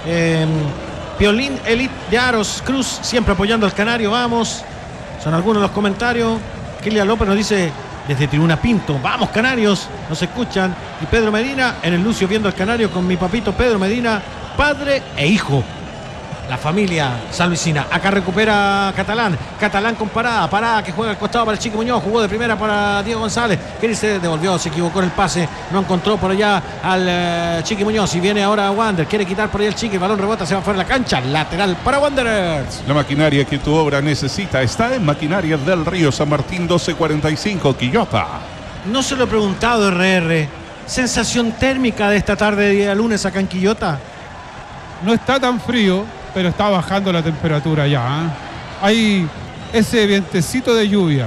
Piolín Elite de Aros Cruz, siempre apoyando al Canario, vamos. Son algunos de los comentarios. Kilian López nos dice desde Tribuna Pinto, vamos Canarios, nos escuchan. Y Pedro Medina en el Lucio viendo al Canario con mi papito Pedro Medina, padre e hijo. La familia sanluisina. Acá recupera Catalán con Parada que juega al costado para el Chiqui Muñoz, jugó de primera para Diego González, que se devolvió, se equivocó en el pase, no encontró por allá al Chiqui Muñoz, y viene ahora Wander, quiere quitar por ahí el Chiqui, el balón rebota, se va fuera de la cancha, lateral para Wanderers. La maquinaria que tu obra necesita está en Maquinaria del Río San Martín 1245, Quillota. No se lo he preguntado, RR, sensación térmica de esta tarde de día lunes acá en Quillota. No está tan frío, pero está bajando la temperatura ya, ¿eh? Hay ese vientecito de lluvia.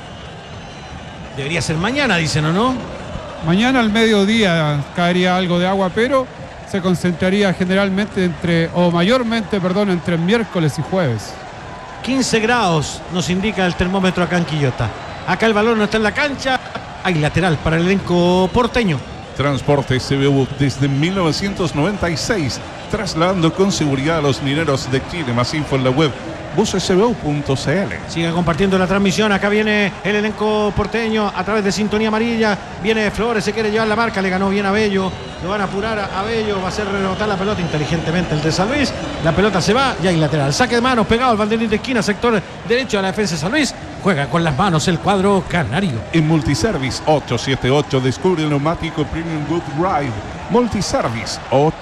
Debería ser mañana, dicen, ¿o no? Mañana al mediodía caería algo de agua, pero se concentraría generalmente mayormente entre miércoles y jueves. 15 grados nos indica el termómetro acá en Quillota. Acá el balón no está en la cancha. Hay lateral para el elenco porteño. Transporte CBU desde 1996, trasladando con seguridad a los mineros de Chile. Más info en la web busescbu.cl. Sigue compartiendo la transmisión. Acá viene el elenco porteño a través de Sintonía Amarilla. Viene Flores, se quiere llevar la marca, le ganó bien a Bello. Lo van a apurar a Bello, va a hacer rebotar la pelota inteligentemente el de San Luis. La pelota se va y hay lateral. Saque de manos pegado al banderín de esquina, sector derecho de la defensa de San Luis. Juega con las manos el cuadro canario. En Multiservice 878 descubre el neumático Premium Good Ride. Multiservice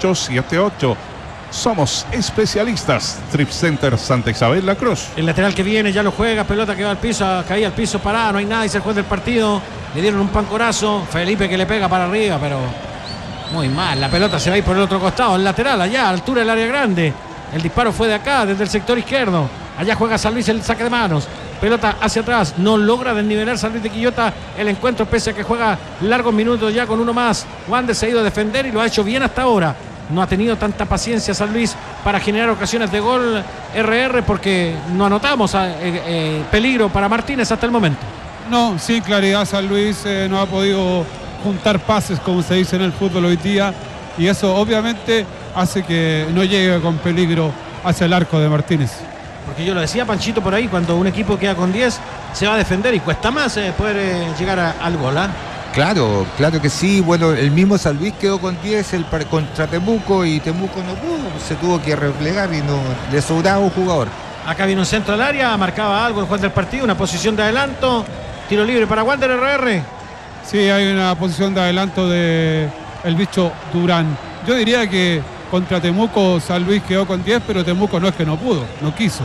878. Somos especialistas. Trip Center Santa Isabel La Cruz. El lateral que viene ya lo juega, pelota que va al piso, caía al piso parada, no hay nada, dice el juez del partido. Le dieron un pancorazo, Felipe que le pega para arriba, pero muy mal. La pelota se va a ir por el otro costado, el lateral allá, a altura del área grande. El disparo fue de acá, desde el sector izquierdo. Allá juega San Luis el saque de manos. Pelota hacia atrás, no logra desnivelar San Luis de Quillota el encuentro, pese a que juega largos minutos ya con uno más. Wander se ha ido a defender y lo ha hecho bien hasta ahora. No ha tenido tanta paciencia San Luis para generar ocasiones de gol, RR, porque no anotamos peligro para Martínez hasta el momento. No, sin claridad San Luis no ha podido juntar pases, como se dice en el fútbol hoy día, y eso obviamente hace que no llegue con peligro hacia el arco de Martínez. Porque yo lo decía, Panchito, por ahí, cuando un equipo queda con 10, se va a defender y cuesta más poder llegar al gol, ¿ah? Claro que sí. Bueno, el mismo San Luis quedó con 10 contra Temuco y Temuco no pudo, se tuvo que replegar y no le sobraba un jugador. Acá viene un centro al área, marcaba algo el juez del partido, una posición de adelanto, tiro libre para Wander, RR. Sí, hay una posición de adelanto de el bicho Durán. Yo diría que contra Temuco San Luis quedó con 10, pero Temuco no es que no pudo, no quiso.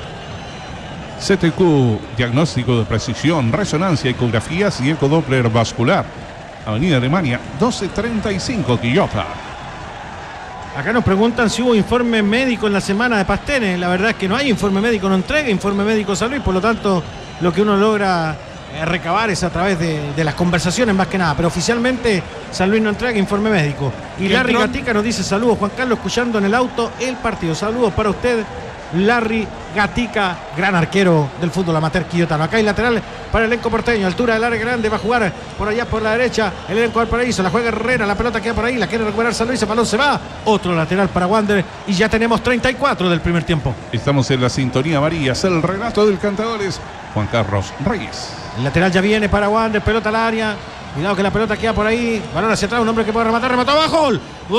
CTQ, diagnóstico de precisión, resonancia, ecografías y ecodoppler vascular. Avenida Alemania 1235, Quillota. Acá nos preguntan si hubo informe médico en la semana de Pastene. La verdad es que no hay informe médico, no entrega informe médico San Luis, por lo tanto lo que uno logra recabar es a través de las conversaciones más que nada, pero oficialmente San Luis no entrega informe médico. Y Larry Gatica nos dice saludos, Juan Carlos, escuchando en el auto el partido. Saludos para usted, Larry Gatica, gran arquero del fútbol amateur quillotano. Acá hay lateral para el elenco porteño, altura del área grande, va a jugar por allá por la derecha el elenco del Paraíso, la juega Herrera, la pelota queda por ahí, la quiere recuperar San Luis, el balón se va, otro lateral para Wander y ya tenemos 34 del primer tiempo. Estamos en la sintonía amarilla, es el relato del cantador es Juan Carlos Reyes. El lateral ya viene para Wander, pelota al área, cuidado que la pelota queda por ahí, balón hacia atrás, un hombre que puede rematar, remató abajo, gol.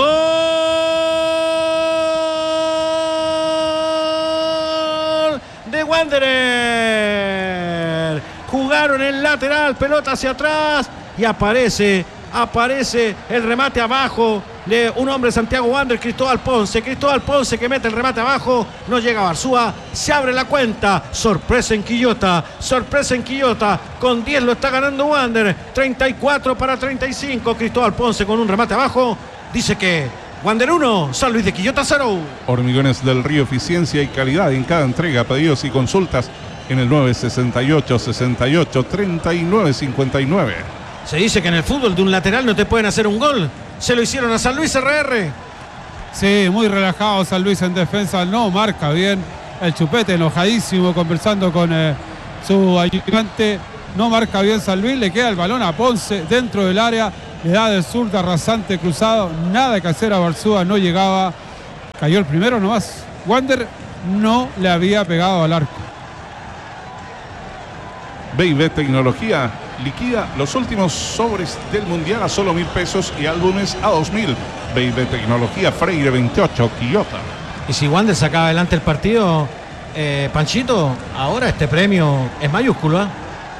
De Wanderer. Jugaron el lateral, pelota hacia atrás y aparece el remate abajo de un hombre de Santiago Wanderers, Cristóbal Ponce que mete el remate abajo, no llega a Barzúa, se abre la cuenta, sorpresa en Quillota, con 10 lo está ganando Wanderers, 34-35, Cristóbal Ponce con un remate abajo, dice que Wander 1, San Luis de Quillota 0. Hormigones del Río, eficiencia y calidad en cada entrega. Pedidos y consultas en el 968-68-3959. Se dice que en el fútbol de un lateral no te pueden hacer un gol. Se lo hicieron a San Luis, RR. Sí, muy relajado San Luis en defensa. No marca bien. El Chupete enojadísimo conversando con su ayudante. No marca bien San Luis. Le queda el balón a Ponce dentro del área. Le da de zurda rasante cruzado, nada que hacer a Barzúa, no llegaba. Cayó el primero nomás. Wander no le había pegado al arco. BIB Tecnología liquida los últimos sobres del Mundial a solo 1.000 pesos y álbumes a 2.000. BIB Tecnología, Freire 28, Quillota. Y si Wander sacaba adelante el partido, Panchito, ahora este premio es mayúsculo, ¿eh?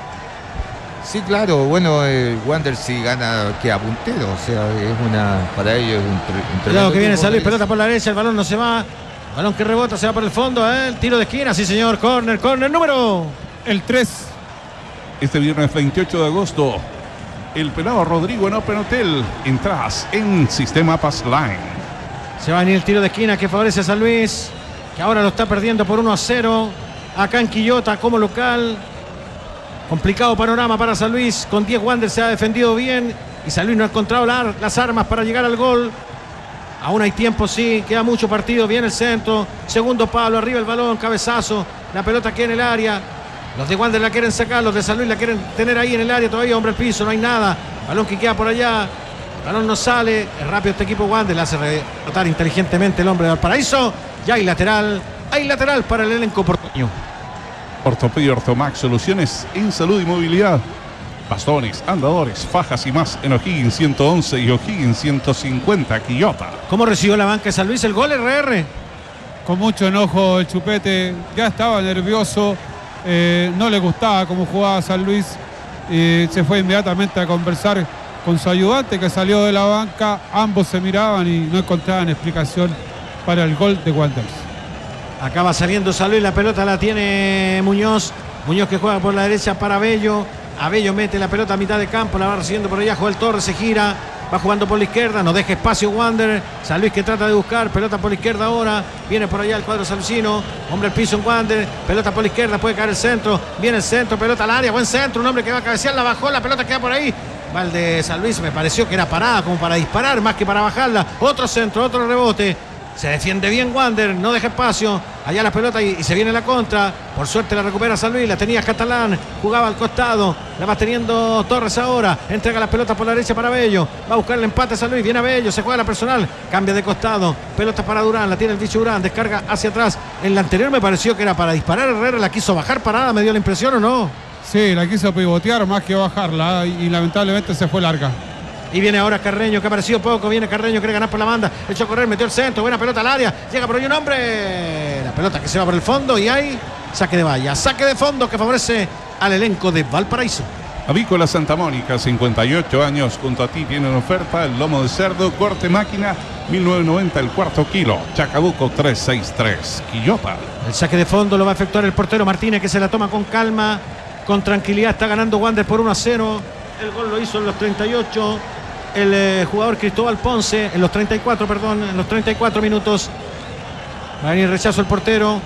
Sí, claro, bueno, Wander si gana queda puntero, o sea, es para ellos un Cuidado que viene triunfo. San Luis, pelota por la derecha, el balón no se va, balón que rebota, se va por el fondo, el tiro de esquina, sí señor, córner, número. El 3. Este viernes 28 de agosto, el pelado Rodrigo en Open Hotel. Entradas en Sistema Pass Line. Se va a venir el tiro de esquina que favorece a San Luis, que ahora lo está perdiendo por 1-0, acá en Quillota como local. Complicado panorama para San Luis, con 10 Wander se ha defendido bien y San Luis no ha encontrado las armas para llegar al gol. Aún hay tiempo, sí, queda mucho partido, viene el centro, segundo palo, arriba el balón, cabezazo, la pelota aquí en el área. Los de Wander la quieren sacar, los de San Luis la quieren tener ahí en el área todavía, hombre al piso, no hay nada. Balón que queda por allá, balón no sale, es rápido este equipo Wander, le hace rebotar inteligentemente el hombre de Valparaíso. Ya hay lateral para el elenco porteño. Ortopedia Ortomax, soluciones en salud y movilidad. Bastones, andadores, fajas y más en O'Higgins 111 y O'Higgins 150, Quillota. ¿Cómo recibió la banca de San Luis el gol, RR? Con mucho enojo el Chupete, ya estaba nervioso, no le gustaba cómo jugaba San Luis, se fue inmediatamente a conversar con su ayudante que salió de la banca, ambos se miraban y no encontraban explicación para el gol de Wanderers. Acaba saliendo San Luis, la pelota la tiene Muñoz que juega por la derecha para Abello. Abello mete la pelota a mitad de campo, la va recibiendo por allá, Joel Torres se gira, va jugando por la izquierda, no deja espacio Wander. San Luis que trata de buscar, pelota por la izquierda ahora, viene por allá el cuadro salucino, hombre al piso en Wander, pelota por la izquierda, puede caer el centro, viene el centro, pelota al área, buen centro, un hombre que va a cabecear, la bajó, la pelota queda por ahí. Va el de San Luis, me pareció que era parada como para disparar más que para bajarla, otro centro, otro rebote. Se defiende bien Wander, no deja espacio. Allá la pelota y se viene la contra. Por suerte la recupera San Luis, la tenía Catalán. Jugaba al costado, la va teniendo Torres ahora. Entrega la pelota por la derecha para Bello. Va a buscar el empate San Luis, viene Bello, se juega la personal. Cambia de costado, pelota para Durán, la tiene el bicho Durán. Descarga hacia atrás. En la anterior me pareció que era para disparar. Herrera la quiso bajar parada, me dio la impresión, ¿o no? Sí, la quiso pivotear más que bajarla y lamentablemente se fue larga. Y viene ahora Carreño, que ha aparecido poco. Viene Carreño, quiere ganar por la banda. Echó a correr, metió el centro. Buena pelota al área. Llega por ahí un hombre. La pelota que se va por el fondo. Y hay saque de valla. Saque de fondo que favorece al elenco de Valparaíso. Avícola Santa Mónica, 58 años. Junto a ti tienen oferta el lomo de cerdo, corte máquina, 1990 el cuarto kilo. Chacabuco 363, Quillota. El saque de fondo lo va a efectuar el portero Martínez, que se la toma con calma, con tranquilidad. Está ganando Wander por 1-0. El gol lo hizo en los 38. El jugador Cristóbal Ponce en los 34, en los 34 minutos. Va a venir rechazo el portero.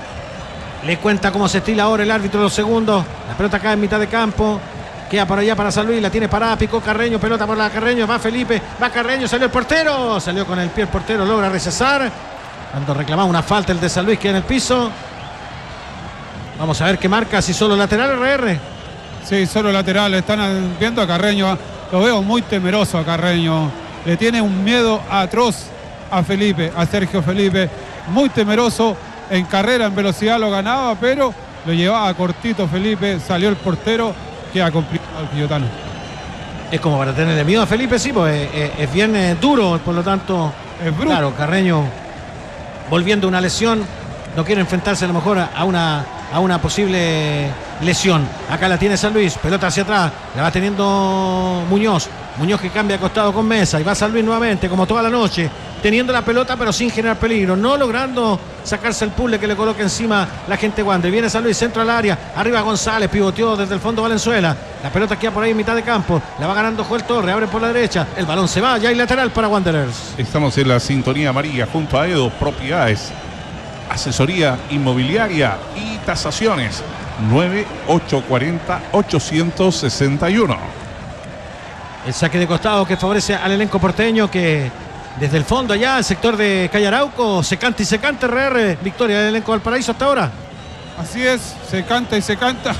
Le cuenta cómo se estila ahora el árbitro los segundos. La pelota cae en mitad de campo. Queda por allá para San Luis, la tiene parada, picó Carreño, pelota por la Carreño, va Felipe, va Carreño, salió el portero, salió con el pie el portero, logra rechazar. Cuando reclamaba una falta el de San Luis, queda en el piso. Vamos a ver qué marca, si solo lateral RR. Sí, solo lateral, están viendo a Carreño. Lo veo muy temeroso a Carreño. Le tiene un miedo atroz a Felipe, a Sergio Felipe. Muy temeroso. En carrera, en velocidad lo ganaba, pero lo llevaba cortito Felipe. Salió el portero. Queda complicado el quillotano. Es como para tenerle miedo a Felipe, sí, pues es bien duro, por lo tanto. Es bruto. Claro, Carreño, volviendo una lesión, no quiere enfrentarse a lo mejor a una posible lesión. Acá la tiene San Luis, pelota hacia atrás, la va teniendo Muñoz que cambia de costado con Mesa y va San Luis nuevamente como toda la noche, teniendo la pelota pero sin generar peligro, no logrando sacarse el puzzle que le coloca encima la gente Wander. Viene San Luis, centro al área, arriba González, pivoteó desde el fondo Valenzuela, la pelota queda por ahí en mitad de campo, la va ganando Joel Torres, abre por la derecha, el balón se va, ya hay lateral para Wanderers. Estamos en la sintonía amarilla junto a Edo Propiedades, asesoría inmobiliaria y tasaciones, 9840-861. El saque de costado que favorece al elenco porteño, que desde el fondo allá, el sector de Calle Arauco, se canta y se canta RR. Victoria del elenco Valparaíso hasta ahora. Así es, se canta y se canta.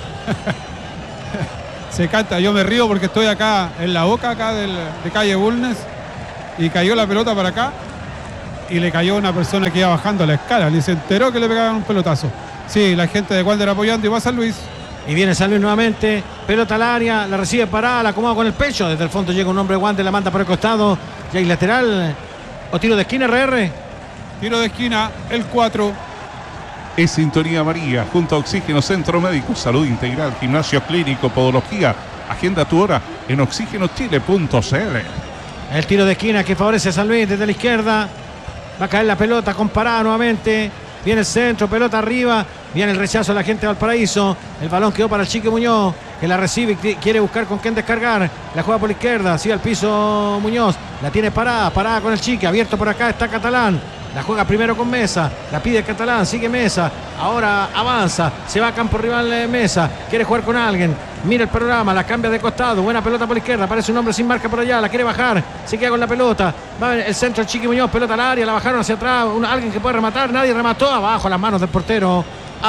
Se canta, yo me río porque estoy acá en la boca acá de Calle Bulnes y cayó la pelota para acá y le cayó una persona que iba bajando la escala. Ni se enteró que le pegaban un pelotazo. Sí, la gente de Wander apoyando y va San Luis. Y viene San Luis nuevamente, pelota al área, la recibe parada, la acomoda con el pecho. Desde el fondo llega un hombre de Wander, la manda por el costado. Ya hay lateral o tiro de esquina, RR. Tiro de esquina, el 4. Es Sintonía Amarilla, junto a Oxígeno Centro Médico, Salud Integral, Gimnasio Clínico, Podología. Agenda tu hora en oxigenochile.cl. El tiro de esquina que favorece a San Luis desde la izquierda. Va a caer la pelota con parada nuevamente. Viene el centro, pelota arriba. Viene el rechazo de la gente de Valparaíso. El balón quedó para el Chique Muñoz, que la recibe y quiere buscar con quién descargar. La juega por la izquierda, sigue al piso Muñoz. La tiene parada con el Chique. Abierto por acá está Catalán. La juega primero con Mesa, la pide Catalán, sigue Mesa, ahora avanza, se va a campo rival Mesa, quiere jugar con alguien, mira el programa, la cambia de costado, buena pelota por la izquierda, aparece un hombre sin marca por allá, la quiere bajar, se queda con la pelota, va el centro el Chiqui Muñoz, pelota al área, la bajaron hacia atrás, alguien que puede rematar, nadie remató, abajo las manos del portero,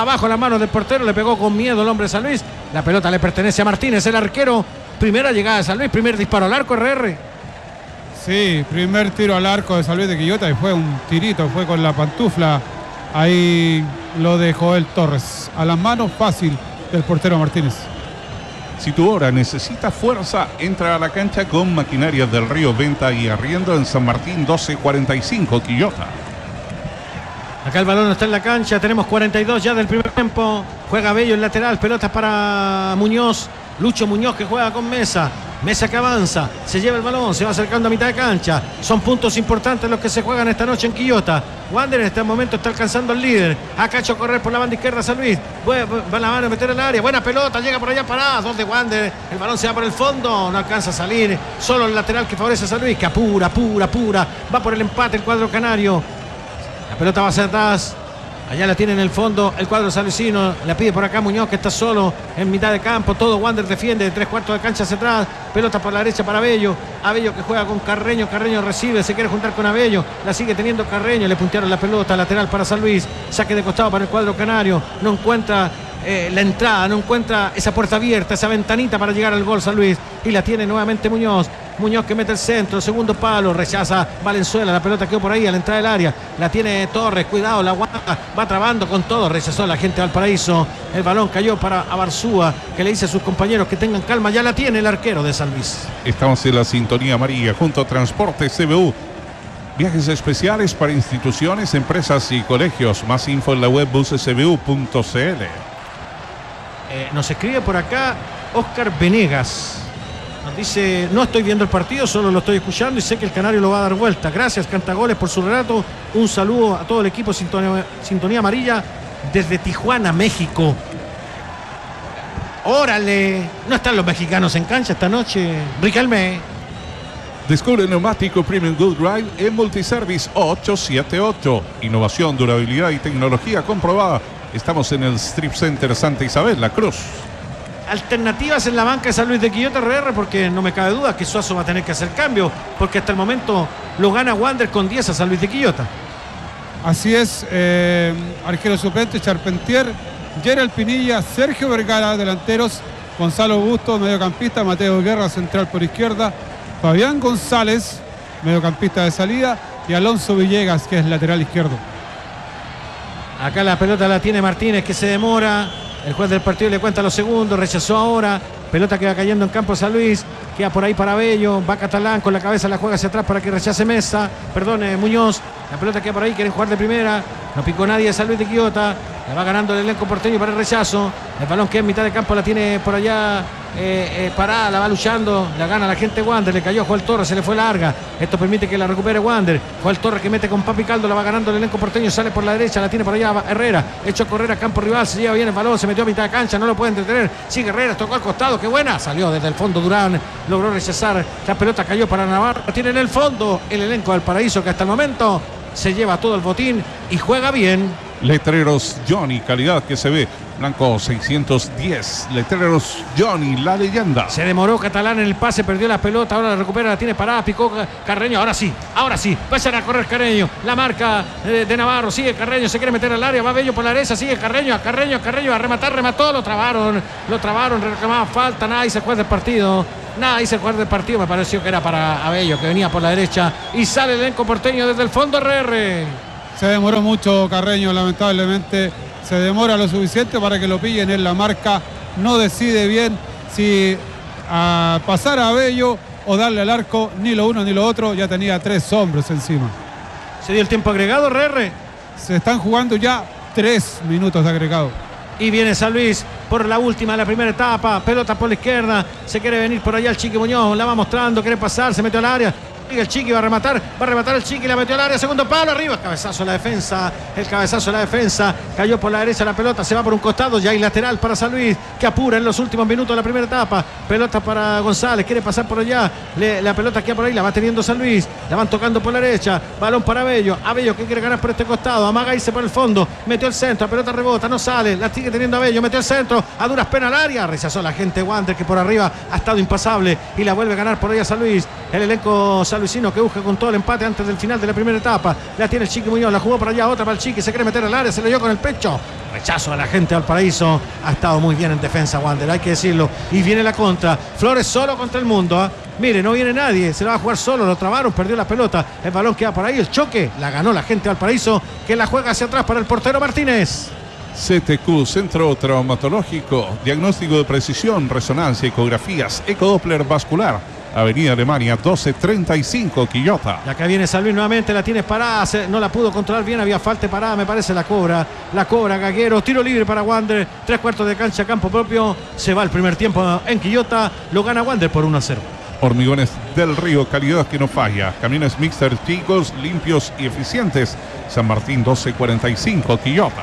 le pegó con miedo el hombre de San Luis, la pelota le pertenece a Martínez, el arquero, primera llegada de San Luis, primer disparo al arco, RR. Sí, primer tiro al arco de San Luis de Quillota y fue un tirito, fue con la pantufla. Ahí lo de Joel Torres. A las manos fácil del portero Martínez. Si tu hora necesita fuerza, entra a la cancha con Maquinarias del Río, venta y arriendo en San Martín 1245, Quillota. Acá el balón está en la cancha, tenemos 42 ya del primer tiempo. Juega Bello el lateral, pelota para Muñoz. Lucho Muñoz que juega con Mesa. Mesa que avanza, se lleva el balón, se va acercando a mitad de cancha. Son puntos importantes los que se juegan esta noche en Quillota. Wander en este momento está alcanzando al líder. Acá echó a correr por la banda izquierda San Luis. Va la mano a meter el área. Buena pelota, llega por allá parada. Dos de Wander. El balón se va por el fondo. No alcanza a salir. Solo el lateral que favorece a San Luis. Que apura. Va por el empate el cuadro canario. La pelota va hacia atrás. Allá la tiene en el fondo el cuadro salucino. La pide por acá Muñoz que está solo en mitad de campo. Todo Wander defiende de 3/4 de cancha hacia atrás. Pelota por la derecha para Abello. Abello que juega con Carreño. Carreño recibe, se quiere juntar con Abello. La sigue teniendo Carreño. Le puntearon la pelota lateral para San Luis. Saque de costado para el cuadro canario. No encuentra la entrada, no encuentra esa puerta abierta, esa ventanita para llegar al gol San Luis. Y la tiene nuevamente Muñoz. Muñoz que mete el centro, segundo palo, rechaza Valenzuela, la pelota quedó por ahí a la entrada del área, la tiene Torres, cuidado, la aguanta, va trabando con todo, rechazó la gente de Valparaíso, el balón cayó para Abarzúa, que le dice a sus compañeros que tengan calma, ya la tiene el arquero de San Luis. Estamos en la Sintonía Amarilla, junto a Transporte CBU. Viajes especiales para instituciones, empresas y colegios. Más info en la web busescbu.cl. Nos escribe por acá Oscar Venegas. Nos dice, no estoy viendo el partido, solo lo estoy escuchando y sé que el Canario lo va a dar vuelta. Gracias, Cantagoles, por su relato. Un saludo a todo el equipo Sintonía Amarilla desde Tijuana, México. Órale, no están los mexicanos en cancha esta noche. Riquelme. Descubre el neumático Premium Good Drive en Multiservice 878. Innovación, durabilidad y tecnología comprobada. Estamos en el Strip Center Santa Isabel, La Cruz. Alternativas en la banca de San Luis de Quillota, RR, porque no me cabe duda que Suazo va a tener que hacer cambio, porque hasta el momento lo gana Wander con 10 a San Luis de Quillota. Así es, arquero suplente, Charpentier, Gerald Pinilla, Sergio Vergara, delanteros, Gonzalo Busto, mediocampista, Mateo Guerra, central por izquierda, Fabián González, mediocampista de salida, y Alonso Villegas, que es lateral izquierdo. Acá la pelota la tiene Martínez, que se demora. El juez del partido le cuenta los segundos, rechazó ahora. Pelota que va cayendo en campo San Luis. Queda por ahí para Bello. Va Catalán con la cabeza, la juega hacia atrás para que rechace Muñoz. La pelota queda por ahí, quieren jugar de primera. No picó nadie de San Luis de Quillota. La va ganando el elenco porteño para el rechazo. El balón que en mitad de campo la tiene por allá parada, la va luchando. La gana la gente Wander. Le cayó a Joel Torres, se le fue larga. Esto permite que la recupere Wander. Joel Torres que mete con Papi Caldo, la va ganando el elenco porteño. Sale por la derecha, la tiene por allá Herrera. Hecho a correr a campo rival, se lleva bien el balón. Se metió a mitad de cancha, no lo puede entretener. Sigue Herrera, tocó al costado, qué buena. Salió desde el fondo Durán, logró rechazar. La pelota cayó para Navarro. Tiene en el fondo el elenco del Paraíso, que hasta el momento se lleva todo el botín y juega bien. Letreros Johnny, calidad que se ve. Blanco 610. Letreros Johnny, la leyenda. Se demoró Catalán en el pase, perdió la pelota, ahora la recupera, la tiene parada, picó Carreño, ahora sí, vayan a correr Carreño, la marca de Navarro, sigue Carreño, se quiere meter al área, va Bello por la derecha, sigue Carreño, a rematar, remató, lo trabaron, reclamaba falta, nadie se juega del partido. Nada, dice el jugador del partido. Me pareció que era para Abello, que venía por la derecha. Y sale el elenco porteño desde el fondo, RR. Se demoró mucho Carreño, lamentablemente. Se demora lo suficiente para que lo pillen en la marca. No decide bien si a pasar a Abello o darle al arco. Ni lo uno ni lo otro. Ya tenía 3 hombres encima. ¿Se dio el tiempo agregado, RR? Se están jugando ya 3 minutos de agregado. Y viene San Luis por la última, la primera etapa. Pelota por la izquierda. Se quiere venir por allá el Chiqui Muñoz. La va mostrando, quiere pasar, se metió al área. El Chiqui va a rematar el Chiqui, la metió al área, segundo palo, arriba, cabezazo a la defensa, el cabezazo a la defensa, cayó por la derecha la pelota, se va por un costado, ya hay lateral para San Luis, que apura en los últimos minutos de la primera etapa, pelota para González, quiere pasar por allá, la pelota queda por ahí, la va teniendo San Luis, la van tocando por la derecha, balón para Abello que quiere ganar por este costado, amaga irse por el fondo, metió el centro, la pelota rebota, no sale, la sigue teniendo Abello, metió el centro, a duras penas al área, rechazó la gente Wander, que por arriba ha estado impasable, y la vuelve a ganar por allá San Luis, el elenco sanluisino que busca con todo el empate antes del final de la primera etapa. La tiene el Chiqui Muñoz, la jugó para allá, otra para el Chiqui, se quiere meter al área, se le dio con el pecho. Rechazo a la gente de Valparaíso. Ha estado muy bien en defensa Wander, hay que decirlo. Y viene la contra. Flores solo contra el mundo. Mire, no viene nadie, se la va a jugar solo, lo trabaron, perdió la pelota. El balón queda por ahí, el choque, la ganó la gente de Valparaíso, que la juega hacia atrás para el portero Martínez. CTQ, Centro Traumatológico, diagnóstico de precisión, resonancia, ecografías, ecodoppler vascular. Avenida Alemania 1235, Quillota. Y acá viene San Luis nuevamente, la tiene parada, no la pudo controlar bien, había falta parada, me parece, la cobra Gaguero, tiro libre para Wander, 3/4 de cancha, campo propio, se va el primer tiempo en Quillota, lo gana Wander por 1-0. Hormigones del Río, calidad que no falla, camiones mixer chicos, limpios y eficientes, San Martín 1245, Quillota.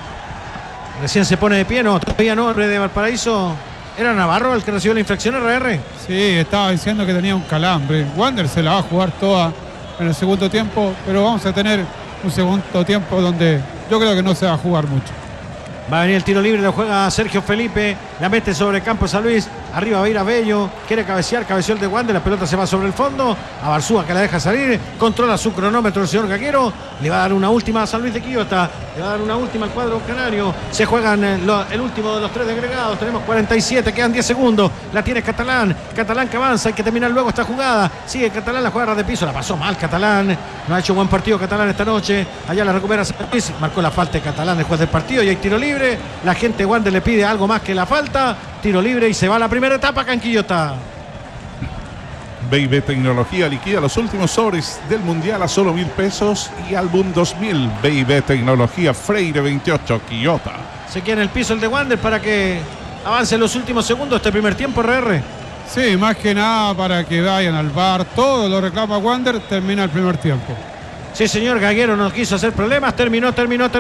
Recién se pone de pie, no, todavía no, de Valparaíso. ¿Era Navarro el que recibió la infracción, RR? Sí, estaba diciendo que tenía un calambre. Wander se la va a jugar toda en el segundo tiempo, pero vamos a tener un segundo tiempo donde yo creo que no se va a jugar mucho. Va a venir el tiro libre, lo juega Sergio Felipe, la mete sobre el campo de San Luis, arriba va a ir Abello, quiere cabecear, cabeceó el de Wander, la pelota se va sobre el fondo, a Barzúa que la deja salir, controla su cronómetro el señor Gaguero, le va a dar una última a San Luis de Quillota, le va a dar una última al cuadro canario, se juegan el último de los 3 agregados, tenemos 47, quedan 10 segundos, la tiene Catalán que avanza, hay que terminar luego esta jugada, sigue Catalán, la juega de piso, la pasó mal Catalán, no ha hecho buen partido Catalán esta noche, allá la recupera San Luis, marcó la falta de Catalán después del partido y hay tiro libre. La gente de Wander le pide algo más que la falta. Tiro libre y se va a la primera etapa acá en Quillota. BIB Tecnología liquida los últimos sobres del Mundial a solo 1.000 pesos y álbum 2000. BIB Tecnología Freire 28, Quillota. Se queda en el piso el de Wander para que avance en los últimos segundos este primer tiempo, RR. Sí, más que nada para que vayan al VAR. Todo lo reclama Wander, termina el primer tiempo. Sí, señor, Gaguero no quiso hacer problemas. Terminó.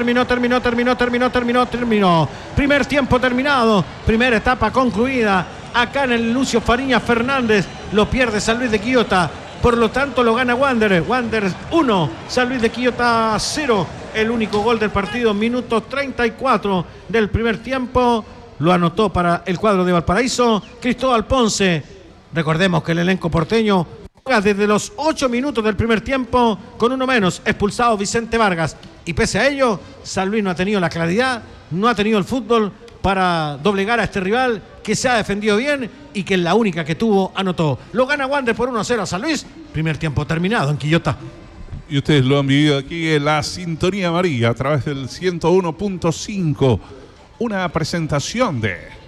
Primer tiempo terminado. Primera etapa concluida. Acá en el Lucio Fariña Fernández lo pierde San Luis de Quillota. Por lo tanto, lo gana Wander. Wander 1, San Luis de Quillota 0. El único gol del partido, minuto 34 del primer tiempo. Lo anotó para el cuadro de Valparaíso Cristóbal Ponce. Recordemos que el elenco porteño desde los 8 minutos del primer tiempo con uno menos, expulsado Vicente Vargas, y pese a ello San Luis no ha tenido la claridad, no ha tenido el fútbol para doblegar a este rival que se ha defendido bien y que en la única que tuvo anotó. Lo gana Wander por 1-0 a San Luis, primer tiempo terminado en Quillota. Y ustedes lo han vivido aquí en la Sintonía Amarilla a través del 101.5, una presentación de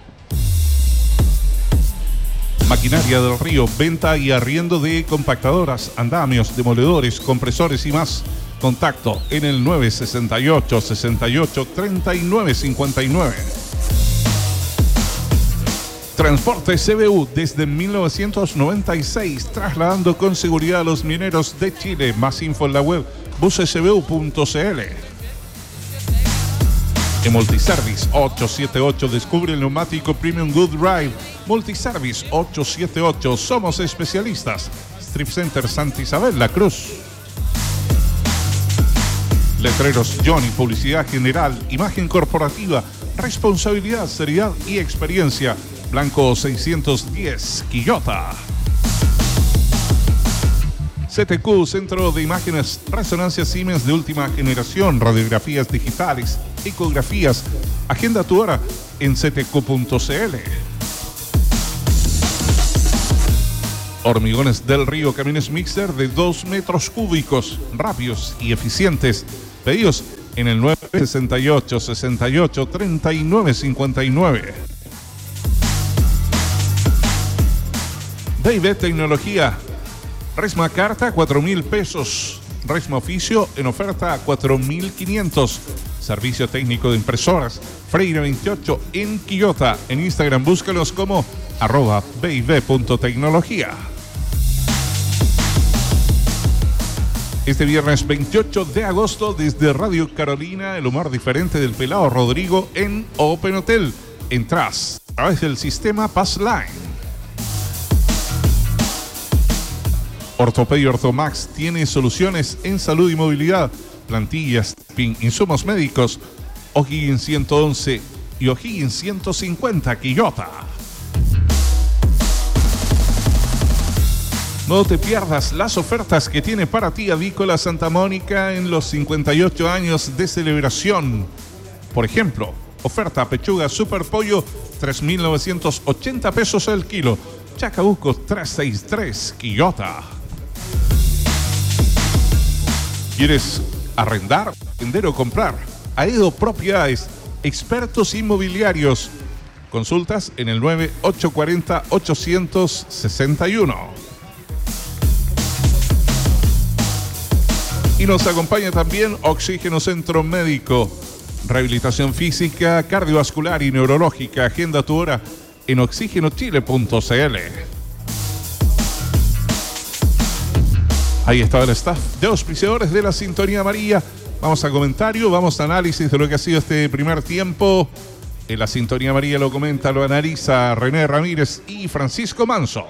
Maquinaria del Río, venta y arriendo de compactadoras, andamios, demoledores, compresores y más. Contacto en el 968 68 39 59. Transporte CBU desde 1996, trasladando con seguridad a los mineros de Chile. Más info en la web busescbu.cl. En Multiservice 878 descubre el neumático Premium Good Ride. Multiservice 878, somos especialistas. Strip Center Santa Isabel, La Cruz. Letreros Johnny, publicidad general, imagen corporativa, responsabilidad, seriedad y experiencia. Blanco 610, Quillota. CTQ, Centro de Imágenes, Resonancia Siemens de última generación, radiografías digitales, ecografías. Agenda tu hora en ctq.cl. Hormigones del Río, camiones mixer de 2 metros cúbicos, rápidos y eficientes. Pedidos en el 968 68 39 59. Beivet Tecnología. Resma Carta, 4.000 pesos. Resma Oficio en oferta a 4.500. Servicio técnico de impresoras. Freire 28 en Quillota. En Instagram búscalos como @beivet.tecnología. Este viernes 28 de agosto, desde Radio Carolina, el humor diferente del pelado Rodrigo en Open Hotel. Entrás a través del sistema Passline. Ortopedia Ortomax tiene soluciones en salud y movilidad, plantillas, insumos médicos, O'Higgins 111 y O'Higgins 150 Quillota. No te pierdas las ofertas que tiene para ti Avícola Santa Mónica en los 58 años de celebración. Por ejemplo, oferta pechuga super pollo, 3.980 pesos el kilo. Chacabuco 363 Quillota. ¿Quieres arrendar, vender o comprar? Aedo Propiedades, expertos inmobiliarios. Consultas en el 9840-861. Y nos acompaña también Oxígeno Centro Médico. Rehabilitación física, cardiovascular y neurológica. Agenda tu hora en oxigenochile.cl. Ahí está el staff de auspiciadores de la Sintonía Amarilla. Vamos a comentario, vamos a análisis de lo que ha sido este primer tiempo. En la Sintonía Amarilla lo comenta, lo analiza René Ramírez y Francisco Manso.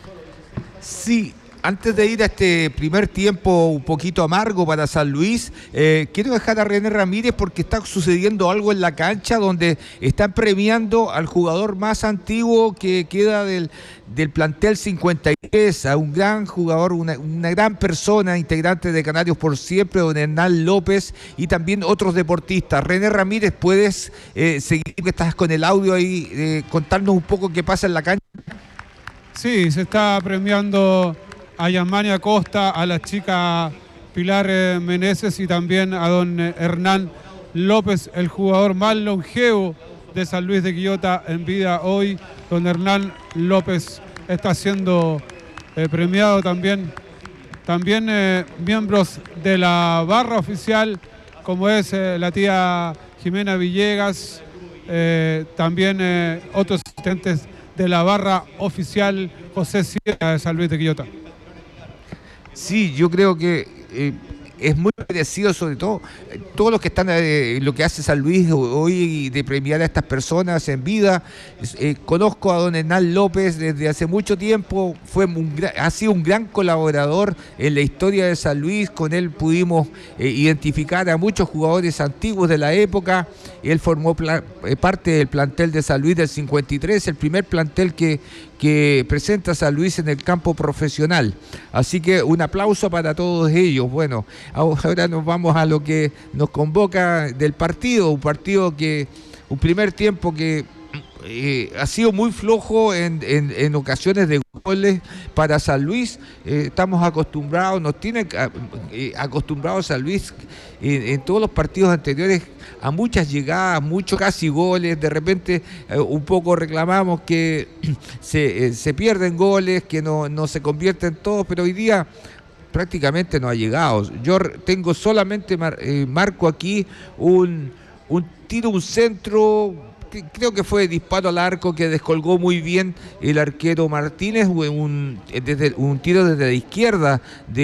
Sí. Antes de ir a este primer tiempo un poquito amargo para San Luis, quiero dejar a René Ramírez porque está sucediendo algo en la cancha donde están premiando al jugador más antiguo que queda del plantel 53, a un gran jugador, una gran persona, integrante de Canarios por Siempre, don Hernán López, y también otros deportistas. René Ramírez, ¿puedes seguir que estás con el audio ahí, contarnos un poco qué pasa en la cancha? Sí, se está premiando a Yasmania Costa, a la chica Pilar Meneses y también a don Hernán López, el jugador más longevo de San Luis de Quillota en vida hoy. Don Hernán López está siendo premiado también. También miembros de la barra oficial, como es la tía Jimena Villegas, también otros asistentes de la barra oficial José Sierra de San Luis de Quillota. Sí, yo creo que es muy merecido, sobre todo todos los que están lo que hace San Luis hoy de premiar a estas personas en vida. Conozco a don Hernán López desde hace mucho tiempo, ha sido un gran colaborador en la historia de San Luis. Con él pudimos identificar a muchos jugadores antiguos de la época. Él formó parte del plantel de San Luis del 53, el primer plantel que presenta a San Luis en el campo profesional. Así que un aplauso para todos ellos. Bueno, ahora nos vamos a lo que nos convoca del partido, un primer tiempo que ha sido muy flojo en ocasiones de goles para San Luis. Estamos acostumbrados, nos tiene acostumbrado San Luis en todos los partidos anteriores a muchas llegadas, muchos casi goles. De repente un poco reclamamos que se pierden goles, que no se convierten todos, pero hoy día prácticamente no ha llegado. Yo tengo solamente, marco aquí un tiro, un centro, creo que fue disparo al arco que descolgó muy bien el arquero Martínez, un tiro desde la izquierda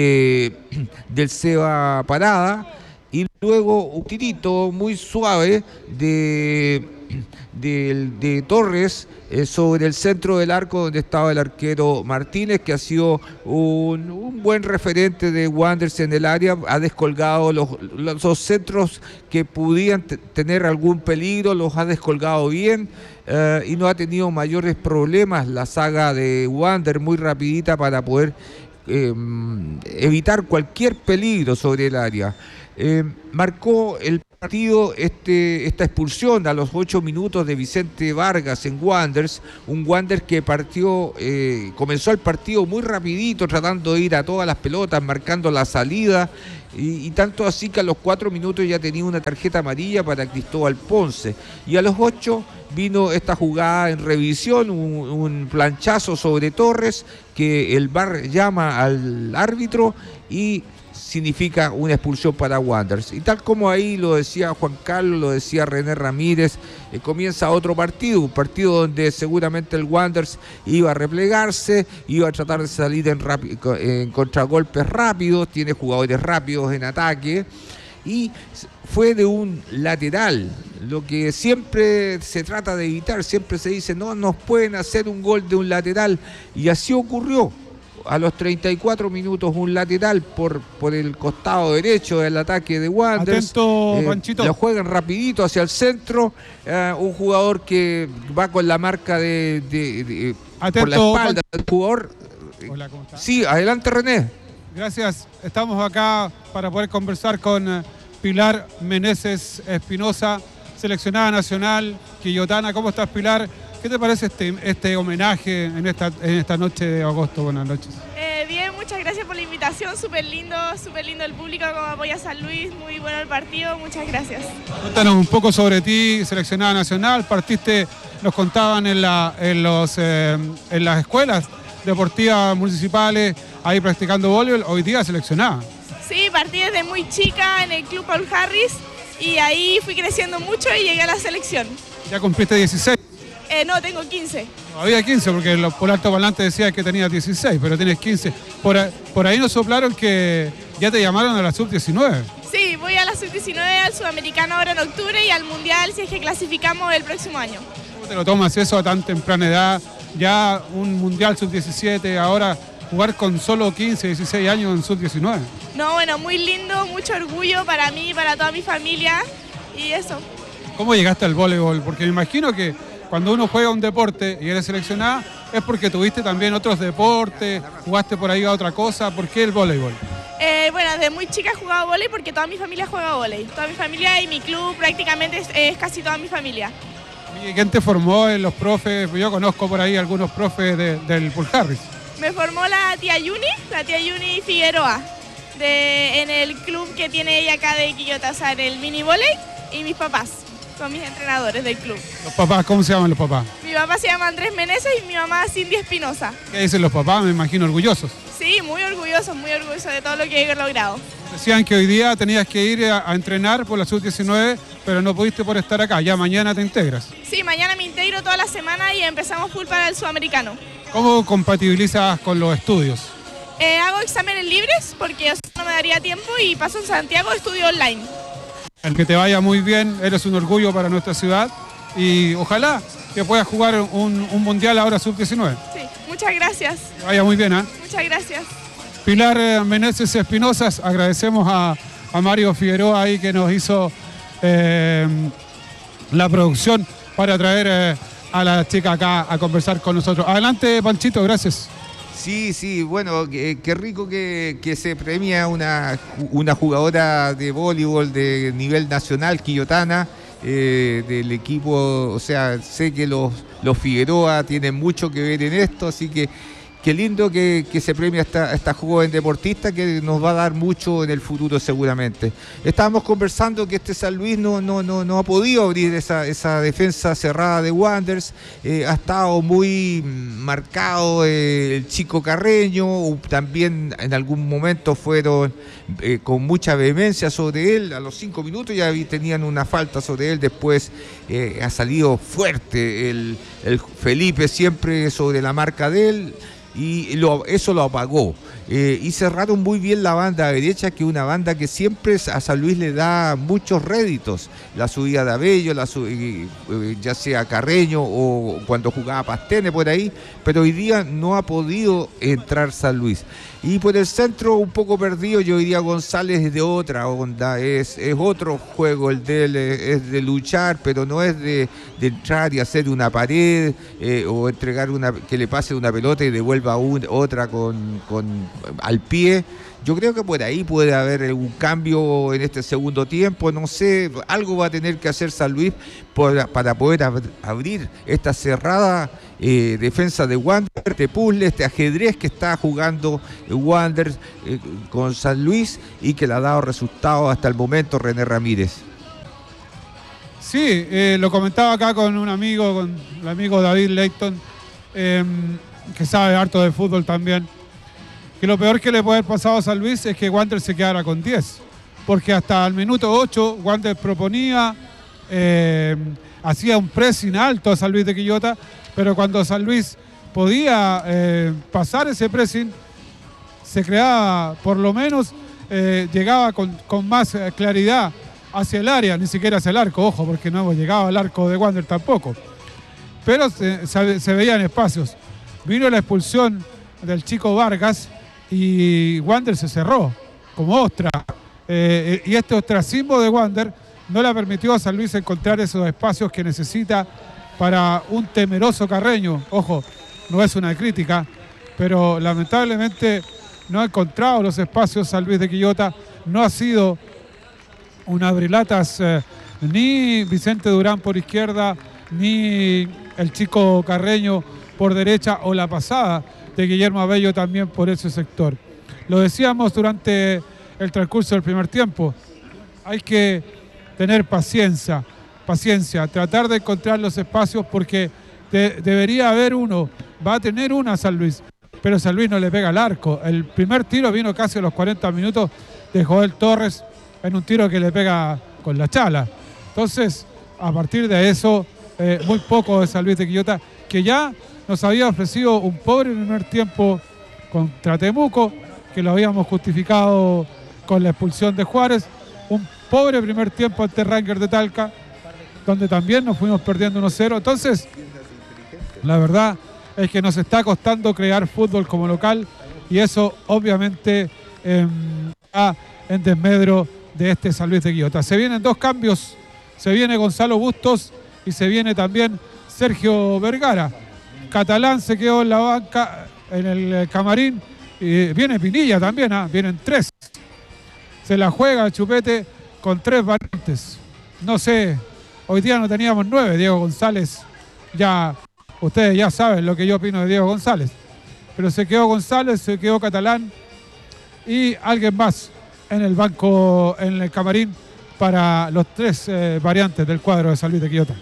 del Seba Parada, y luego un tirito muy suave de Torres sobre el centro del arco donde estaba el arquero Martínez, que ha sido un buen referente de Wanderers en el área. Ha descolgado los centros que podían tener algún peligro, los ha descolgado bien, y no ha tenido mayores problemas la saga de Wanderers, muy rapidita para poder evitar cualquier peligro sobre el área. Marcó el partido esta expulsión a los 8 minutos de Vicente Vargas en Wanderers, un Wanderers que comenzó el partido muy rapidito, tratando de ir a todas las pelotas, marcando la salida, y tanto así que a los 4 minutos ya tenía una tarjeta amarilla para Cristóbal Ponce, y a los 8 vino esta jugada en revisión, un planchazo sobre Torres, que el VAR llama al árbitro y significa una expulsión para Wanderers. Y tal como ahí lo decía Juan Carlos, lo decía René Ramírez, comienza otro partido, un partido donde seguramente el Wanderers iba a replegarse, iba a tratar de salir en contragolpes rápidos, tiene jugadores rápidos en ataque, y fue de un lateral, lo que siempre se trata de evitar, siempre se dice, no nos pueden hacer un gol de un lateral, y así ocurrió. A los 34 minutos un lateral por el costado derecho del ataque de Wanderers. Atento, Panchito. Lo juegan rapidito hacia el centro. Un jugador que va con la marca Atento, por la espalda del jugador. Hola, ¿cómo está? Sí, adelante René. Gracias. Estamos acá para poder conversar con Pilar Meneses Espinosa, seleccionada nacional quillotana. ¿Cómo estás, Pilar? ¿Qué te parece este homenaje en esta noche de agosto? Buenas noches. Bien, muchas gracias por la invitación, súper lindo el público como apoya a San Luis, muy bueno el partido, muchas gracias. Cuéntanos un poco sobre ti, seleccionada nacional, partiste, nos contaban en las escuelas deportivas municipales, ahí practicando voleibol, hoy día seleccionada. Sí, partí desde muy chica en el Club Paul Harris y ahí fui creciendo mucho y llegué a la selección. ¿Ya cumpliste 16? No, tengo 15. Todavía 15, porque por alto volante decía que tenía 16, pero tienes 15. Por ahí nos soplaron que ya te llamaron a la sub-19. Sí, voy a la sub-19, al sudamericano ahora en octubre y al mundial si es que clasificamos el próximo año. ¿Cómo te lo tomas eso a tan temprana edad? Ya un mundial sub-17, ahora jugar con solo 15, 16 años en sub-19. No, bueno, muy lindo, mucho orgullo para mí, para toda mi familia y eso. ¿Cómo llegaste al voleibol? Porque me imagino que cuando uno juega un deporte y eres seleccionada es porque tuviste también otros deportes, jugaste por ahí a otra cosa. ¿Por qué el voleibol? Bueno, desde muy chica he jugado vóley porque toda mi familia juega vóley. Toda mi familia y mi club prácticamente es casi toda mi familia. ¿Y quién te formó en los profes? Yo conozco por ahí algunos profes del Paul Harris. Me formó la tía Yuni Figueroa, en el club que tiene ella acá de Quillota, o sea, en el mini vóley, y mis papás. Son mis entrenadores del club. ¿Los papás? ¿Cómo se llaman los papás? Mi papá se llama Andrés Meneses y mi mamá Cindy Espinosa. ¿Qué dicen los papás? Me imagino orgullosos. Sí, muy orgullosos de todo lo que he logrado. Decían que hoy día tenías que ir a entrenar por la sub-19, pero no pudiste por estar acá. Ya mañana te integras. Sí, mañana me integro toda la semana y empezamos full para el sudamericano. ¿Cómo compatibilizas con los estudios? Hago exámenes libres porque no me daría tiempo y paso en Santiago, estudio online. El que te vaya muy bien, eres un orgullo para nuestra ciudad y ojalá que puedas jugar un mundial ahora sub-19. Sí, muchas gracias. Que vaya muy bien, ¿eh? Muchas gracias. Pilar Meneses Espinosa, agradecemos a Mario Figueroa ahí que nos hizo la producción para traer a la chica acá a conversar con nosotros. Adelante, Panchito, gracias. Sí, bueno, qué rico que se premia una jugadora de voleibol de nivel nacional, quillotana, del equipo, o sea, sé que los Figueroa tienen mucho que ver en esto, así que qué lindo que se premia a esta joven deportista que nos va a dar mucho en el futuro seguramente. Estábamos conversando que San Luis no ha podido abrir esa defensa cerrada de Wanderers, ha estado muy marcado el Chico Carreño, también en algún momento fueron con mucha vehemencia sobre él, a los 5 minutos ya tenían una falta sobre él, después ha salido fuerte el Felipe siempre sobre la marca de él, y eso lo apagó. Y cerraron muy bien la banda derecha, que es una banda que siempre a San Luis le da muchos réditos. La subida de Abello, ya sea Carreño o cuando jugaba Pastene por ahí, pero hoy día no ha podido entrar San Luis. Y por el centro un poco perdido, yo diría González es de otra onda, es otro juego el de él, es de luchar, pero no es de entrar y hacer una pared o entregar que le pase una pelota y devuelve vuelva otra al pie. Yo creo que por ahí puede haber un cambio en este segundo tiempo, no sé, algo va a tener que hacer San Luis para poder abrir esta cerrada defensa de Wander, de puzzle, este ajedrez que está jugando Wander con San Luis y que le ha dado resultados hasta el momento René Ramírez. Sí, lo comentaba acá con un amigo, con el amigo David Leighton, que sabe harto de fútbol también, que lo peor que le puede haber pasado a San Luis es que Wander se quedara con 10, porque hasta el minuto 8 Wander proponía, hacía un pressing alto a San Luis de Quillota, pero cuando San Luis podía pasar ese pressing, se creaba, por lo menos, llegaba con más claridad hacia el área, ni siquiera hacia el arco, ojo, porque no hemos llegado al arco de Wander tampoco. Pero se veían espacios. Vino la expulsión del chico Vargas y Wander se cerró como ostra. Y este ostracismo de Wander no le permitió a San Luis encontrar esos espacios que necesita para un temeroso Carreño. Ojo, no es una crítica, pero lamentablemente no ha encontrado los espacios San Luis de Quillota. No ha sido un abrilatas ni Vicente Durán por izquierda, ni el chico Carreño por derecha, o la pasada de Guillermo Abello también por ese sector. Lo decíamos durante el transcurso del primer tiempo, hay que tener paciencia, tratar de encontrar los espacios, porque debería haber uno, va a tener una San Luis, pero San Luis no le pega al arco. El primer tiro vino casi a los 40 minutos de Joel Torres, en un tiro que le pega con la chala. Entonces, a partir de eso, muy poco de San Luis de Quillota, que ya nos había ofrecido un pobre primer tiempo contra Temuco, que lo habíamos justificado con la expulsión de Juárez, un pobre primer tiempo ante Rangers de Talca, donde también nos fuimos perdiendo 1-0. Entonces, la verdad es que nos está costando crear fútbol como local, y eso obviamente está en desmedro de este San Luis de Quillota. Se vienen dos cambios, se viene Gonzalo Bustos y se viene también Sergio Vergara. Catalán se quedó en la banca, en el camarín, y viene Pinilla también, vienen 3. Se la juega el Chupete con 3 variantes. No sé, hoy día no teníamos 9, Diego González, ya ustedes ya saben lo que yo opino de Diego González, pero se quedó González, se quedó Catalán y alguien más en el banco, en el camarín, para los 3 variantes del cuadro de San Luis de Quillota.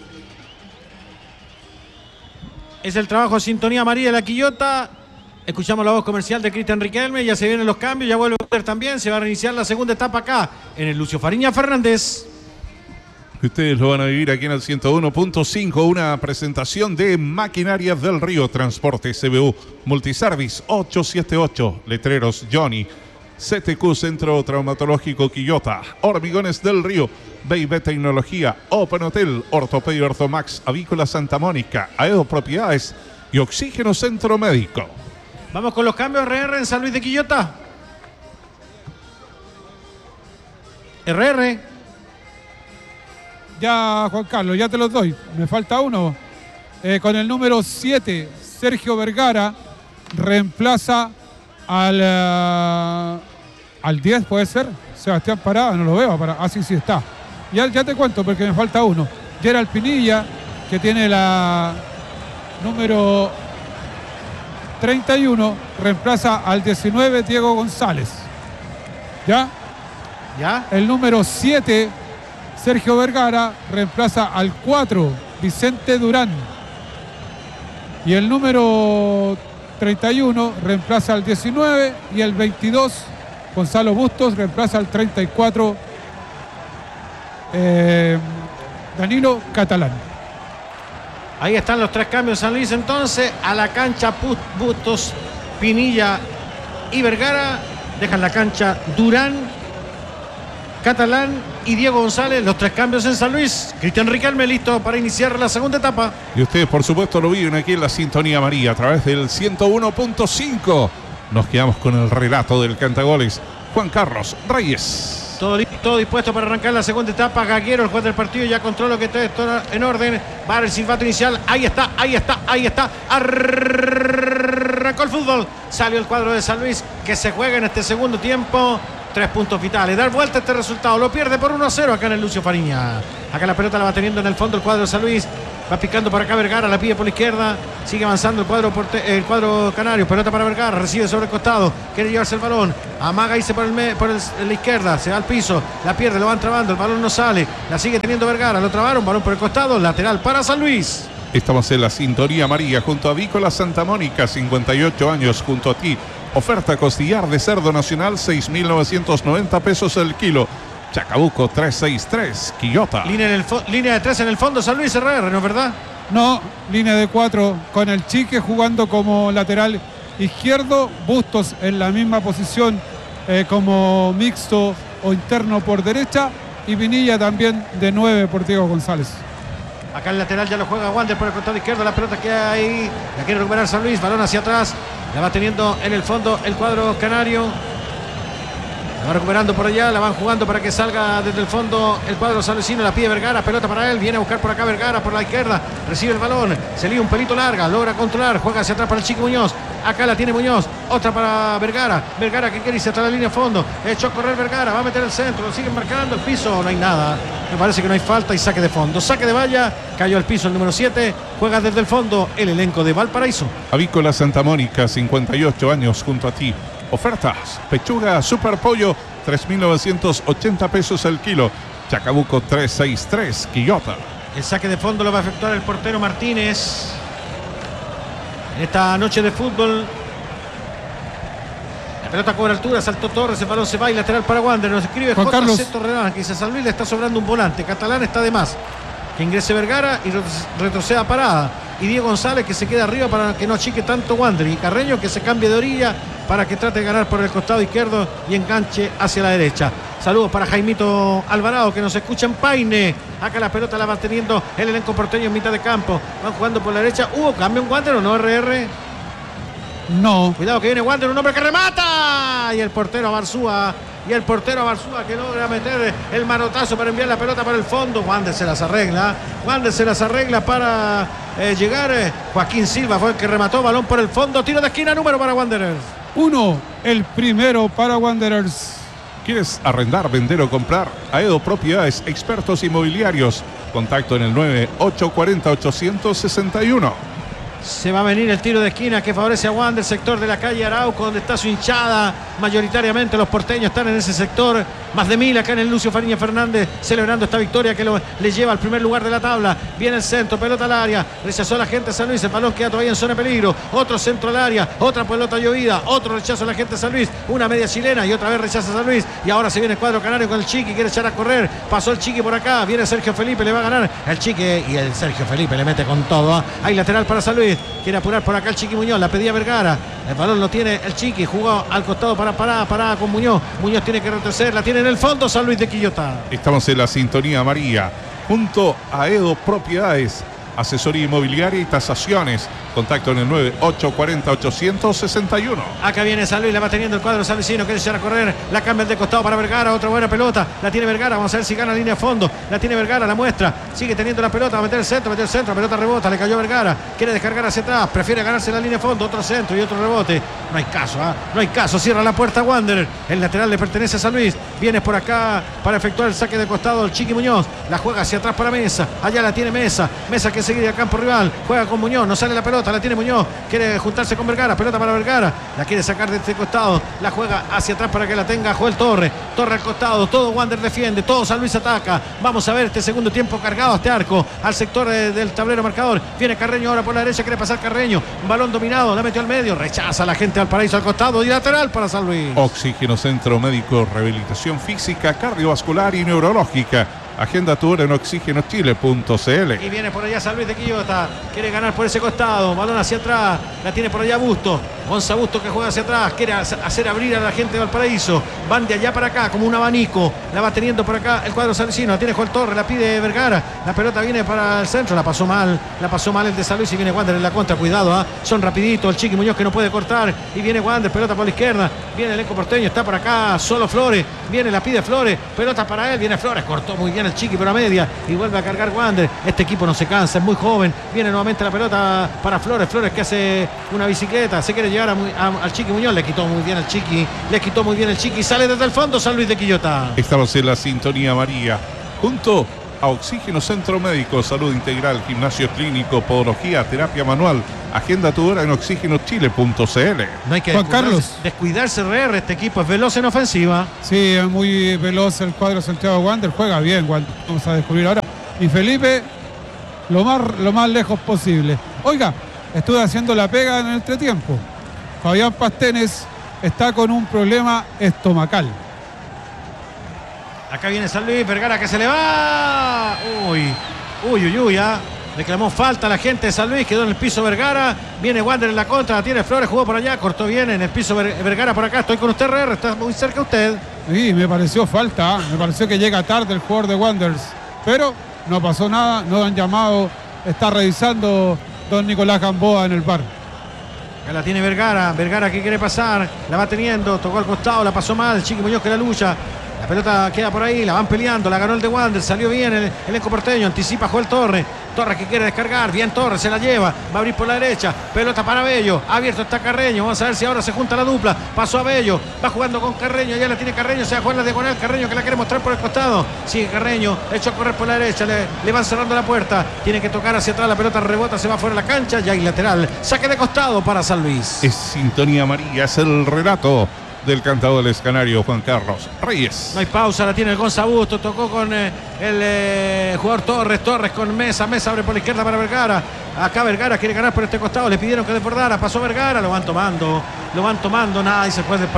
Es el trabajo de Sintonía María de la Quillota. Escuchamos la voz comercial de Cristian Riquelme. Ya se vienen los cambios, ya vuelve a ver también. Se va a reiniciar la segunda etapa acá en el Lucio Fariña Fernández. Ustedes lo van a vivir aquí en el 101.5, una presentación de Maquinarias del Río, Transporte CBU, Multiservice 878, Letreros Johnny, CTQ Centro Traumatológico Quillota, Hormigones del Río, B&B Tecnología, Open Hotel, Ortopedia Ortomax, Avícola Santa Mónica, Aedo Propiedades y Oxígeno Centro Médico. Vamos con los cambios RR en San Luis de Quillota. RR. Ya, Juan Carlos, ya te los doy. Me falta uno. Con el número 7, Sergio Vergara reemplaza al 10, ¿puede ser? Sebastián Parada, no lo veo. Sí está. Ya te cuento porque me falta uno. Gerald Pinilla, que tiene la número 31, reemplaza al 19, Diego González. ¿Ya? El número 7, Sergio Vergara, reemplaza al 4, Vicente Durán. Y el número 31 reemplaza al 19 y el 22, Gonzalo Bustos, reemplaza al 34, Danilo Catalán. Ahí están los 3 cambios San Luis entonces. A la cancha Bustos, Pinilla y Vergara. Dejan la cancha Durán, Catalán y Diego González. Los 3 cambios en San Luis. Cristian Riquelme listo para iniciar la segunda etapa. Y ustedes por supuesto lo viven aquí en la Sintonía María a través del 101.5. Nos quedamos con el relato del cantagoles Juan Carlos Reyes. Todo dispuesto para arrancar la segunda etapa. Gaguero, el juez del partido, ya controla que todo está en orden. Va el silbato inicial. Ahí está. Arranca arrancó el fútbol. Salió el cuadro de San Luis que se juega en este segundo tiempo. 3 puntos vitales, dar vuelta a este resultado, lo pierde por 1-0 acá en el Lucio Fariña. Acá la pelota la va teniendo en el fondo el cuadro de San Luis, va picando por acá Vergara, la pide por la izquierda, sigue avanzando el cuadro canario, pelota para Vergara, recibe sobre el costado, quiere llevarse el balón, amaga irse por la izquierda, se va al piso, la pierde, lo van trabando, el balón no sale, la sigue teniendo Vergara, lo trabaron, balón por el costado, lateral para San Luis. Estamos en la sintonía amarilla junto a Avícola Santa Mónica, 58 años junto a ti. Oferta costillar de cerdo nacional, 6.990 pesos el kilo. Chacabuco 363, Quillota. Línea de 3 en el fondo, San Luis RR, ¿no es verdad? No, línea de 4 con el Chique jugando como lateral izquierdo, Bustos en la misma posición como mixto o interno por derecha y Vinilla también de 9 por Diego González. Acá el lateral ya lo juega Wander por el costado izquierdo, la pelota que hay, la quiere recuperar San Luis, balón hacia atrás, la va teniendo en el fondo el cuadro canario. La va recuperando por allá, la van jugando para que salga desde el fondo el cuadro salucino, la pide Vergara, pelota para él, viene a buscar por acá Vergara por la izquierda, recibe el balón, se lía un pelito larga, logra controlar, juega hacia atrás para el Chico Muñoz, acá la tiene Muñoz, otra para Vergara, Vergara que quiere irse hasta la línea de fondo, echó a correr Vergara, va a meter el centro, lo siguen marcando, el piso, no hay nada, me parece que no hay falta y saque de fondo, saque de valla, cayó al piso el número 7, juega desde el fondo el elenco de Valparaíso. Avícola Santa Mónica, 58 años junto a ti. Ofertas, pechuga super pollo, 3.980 pesos el kilo. Chacabuco 363, Quillota. El saque de fondo lo va a efectuar el portero Martínez. En esta noche de fútbol. La pelota cobra altura, saltó Torres, el balón se va y lateral para Wander. Nos escribe JC Torredán, que dice: San Luis le está sobrando un volante. Catalán está de más. Que ingrese Vergara y retroceda Parada. Y Diego González que se queda arriba para que no achique tanto Wander. Y Carreño que se cambie de orilla para que trate de ganar por el costado izquierdo y enganche hacia la derecha. Saludos para Jaimito Alvarado que nos escucha en Paine. Acá la pelota la va teniendo el elenco porteño en mitad de campo. Van jugando por la derecha. ¿Hubo cambio en Wander o no, RR? No. Cuidado que viene Wander, un hombre que remata. Y el portero Barzúa. Que logra meter el manotazo para enviar la pelota para el fondo. Wander se las arregla. Para llegar. Joaquín Silva fue el que remató, balón por el fondo. Tiro de esquina, número para Wanderers. 1, el primero para Wanderers. ¿Quieres arrendar, vender o comprar? Aedo Propiedades, expertos inmobiliarios. Contacto en el 9840-861. Se va a venir el tiro de esquina que favorece a Wander, sector de la calle Arauco, donde está su hinchada. Mayoritariamente los porteños están en ese sector. Más de 1000 acá en el Lucio Fariña Fernández, celebrando esta victoria que le lleva al primer lugar de la tabla. Viene el centro, pelota al área. Rechazó la gente de San Luis, el balón queda todavía en zona de peligro. Otro centro al área, otra pelota llovida, otro rechazo a la gente de San Luis. Una media chilena y otra vez rechaza a San Luis. Y ahora se viene el cuadro canario con el Chiqui, quiere echar a correr. Pasó el Chiqui por acá, viene Sergio Felipe, le va a ganar el Chiqui y el Sergio Felipe le mete con todo. Hay lateral para San Luis. Quiere apurar por acá el Chiqui Muñoz, la pedía Vergara. El balón lo tiene el Chiqui, jugó al costado para Parada con Muñoz. Muñoz tiene que retroceder, la tiene en el fondo San Luis de Quillota. Estamos en la sintonía amarilla junto a Aedo Propiedades, asesoría inmobiliaria y tasaciones. Contacto en el 9840-861. Acá viene San Luis, la va teniendo el cuadro salvicino, quiere echar a correr, la cambia de costado para Vergara, otra buena pelota, la tiene Vergara, vamos a ver si gana la línea de fondo, la tiene Vergara, la muestra, sigue teniendo la pelota, va a meter el centro, la pelota rebota, le cayó Vergara, quiere descargar hacia atrás, prefiere ganarse la línea de fondo, otro centro y otro rebote, no hay caso, cierra la puerta Wander, el lateral le pertenece a San Luis, viene por acá para efectuar el saque de costado el Chiqui Muñoz, la juega hacia atrás para Mesa, allá la tiene Mesa que sigue a campo rival, juega con Muñoz, no sale la pelota, la tiene Muñoz, quiere juntarse con Vergara, pelota para Vergara, la quiere sacar de este costado, la juega hacia atrás para que la tenga Joel Torre al costado, todo Wander defiende, todo San Luis ataca, vamos a ver este segundo tiempo cargado a este arco, al sector del tablero marcador, viene Carreño ahora por la derecha, quiere pasar Carreño, un balón dominado, la metió al medio, rechaza la gente al Paraíso al costado y lateral para San Luis. Oxígeno Centro Médico, rehabilitación física, cardiovascular y neurológica. Agenda tu hora en oxigenochile.cl. Y viene por allá San Luis de Quillota. Quiere ganar por ese costado. Balón hacia atrás. La tiene por allá Busto. Gonza Busto que juega hacia atrás. Quiere hacer abrir a la gente de Valparaíso. Van de allá para acá como un abanico. La va teniendo por acá el cuadro salicino. La tiene Joel Torres. La pide Vergara. La pelota viene para el centro. La pasó mal el de San Luis y viene Wander en la contra. Cuidado, son rapiditos. El Chiqui Muñoz que no puede cortar. Y viene Wander. Pelota por la izquierda. Viene el elenco porteño. Está por acá solo Flores. Viene, la pide Flores. Pelota para él. Viene Flores. Cortó muy bien el Chiqui pero a media y vuelve a cargar Wander. Este equipo no se cansa, es muy joven. Viene nuevamente la pelota para Flores que hace una bicicleta, se quiere llevar al Chiqui Muñoz, le quitó muy bien al Chiqui, sale desde el fondo San Luis de Quillota. Estamos en la sintonía María, junto a Oxígeno Centro Médico, Salud Integral, Gimnasio Clínico, Podología, Terapia Manual. Agenda tu hora en oxigenochile.cl. No hay que Juan Carlos. descuidarse, RR, este equipo es veloz en ofensiva. Sí, es muy veloz el cuadro Santiago Wander, juega bien, vamos a descubrir ahora. Y Felipe, lo más lejos posible. Oiga, estuve haciendo la pega en el entretiempo. Fabián Pastenes está con un problema estomacal. Acá viene San Luis, Vergara que se le va. Uy, reclamó falta la gente de San Luis, quedó en el piso Vergara. Viene Wander en la contra, la tiene Flores, jugó por allá, cortó bien en el piso Vergara por acá. Estoy con usted, RR, está muy cerca usted. Sí, me pareció falta, me pareció que llega tarde el jugador de Wanderers. Pero no pasó nada, no han llamado, está revisando don Nicolás Gamboa en el VAR. Acá la tiene Vergara que quiere pasar, la va teniendo, tocó al costado, la pasó mal, Chiqui Muñoz que la lucha. La pelota queda por ahí, la van peleando, la ganó el de Wander, salió bien el elenco porteño, anticipa Joel Torres que quiere descargar, bien Torres, se la lleva, va a abrir por la derecha, pelota para Bello, abierto está Carreño, vamos a ver si ahora se junta la dupla, pasó a Bello, va jugando con Carreño, ya la tiene Carreño, se va a jugar la diagonal, Carreño que la quiere mostrar por el costado, sigue Carreño, hecho a correr por la derecha, le van cerrando la puerta, tiene que tocar hacia atrás, la pelota rebota, se va fuera de la cancha, ya hay lateral, saque de costado para San Luis. Es sintonía amarilla, es el relato del cantador del escanario Juan Carlos Reyes. No hay pausa, la tiene el Gonza Busto, tocó con el jugador Torres con Mesa abre por la izquierda para Vergara. Acá Vergara quiere ganar por este costado, le pidieron que desbordara, pasó Vergara, lo van tomando, nadie se juega del